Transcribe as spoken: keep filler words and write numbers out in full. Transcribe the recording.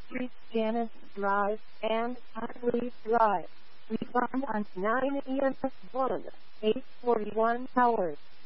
Street, Janice Drive, and Hartley Drive. Refund on nine E M S one, eight forty-one hours.